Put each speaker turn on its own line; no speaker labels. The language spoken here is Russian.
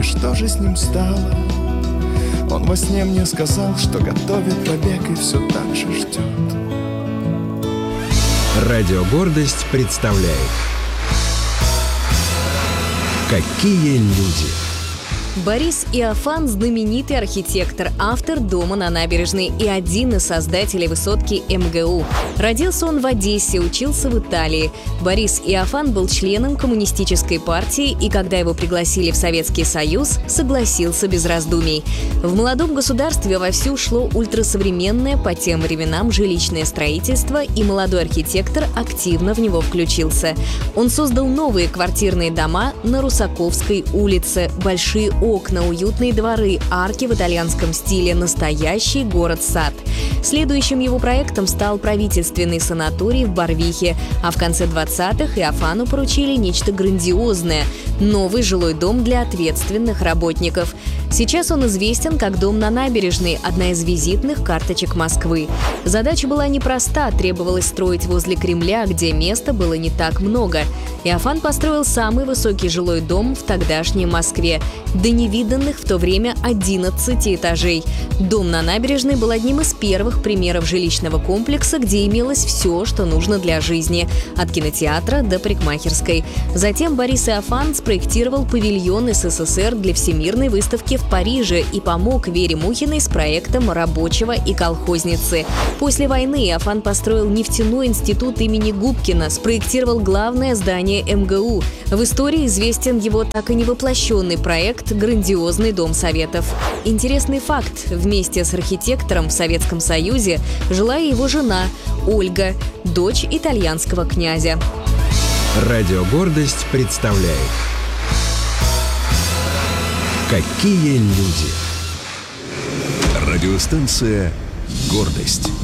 И что же с ним стало? Он во сне мне сказал, что готовит побег и все так же ждет.
Радио «Гордость» представляет «Какие люди».
Борис Иофан – знаменитый архитектор, автор дома на набережной и один из создателей высотки МГУ. Родился он в Одессе, учился в Италии. Борис Иофан был членом коммунистической партии и, когда его пригласили в Советский Союз, согласился без раздумий. В молодом государстве вовсю шло ультрасовременное по тем временам жилищное строительство, и молодой архитектор активно в него включился. Он создал новые квартирные дома на Русаковской улице, большие окна, уютные дворы, арки в итальянском стиле, настоящий город-сад. Следующим его проектом стал правительственный санаторий в Барвихе, а в конце 20-х Иофану поручили нечто грандиозное – новый жилой дом для ответственных работников. Сейчас он известен как дом на набережной, одна из визитных карточек Москвы. Задача была непроста, требовалось строить возле Кремля, где места было не так много. Иофан построил самый высокий жилой дом в тогдашней Москве, до невиданных в то время 11 этажей. Дом на набережной был одним из первых примеров жилищного комплекса, где имелось все, что нужно для жизни, от кинотеатра до парикмахерской. Затем Борис Иофан спроектировал павильон СССР для Всемирной выставки в Париже и помог Вере Мухиной с проектом «Рабочего и колхозницы». После войны Иофан построил нефтяной институт имени Губкина, спроектировал главное здание МГУ. В истории известен его так и невоплощенный проект «Грандиозный дом Советов». Интересный факт: вместе с архитектором в Советском Союзе жила и его жена Ольга, дочь итальянского князя.
Радио «Гордость» представляет «Какие люди».
Радиостанция «Гордость».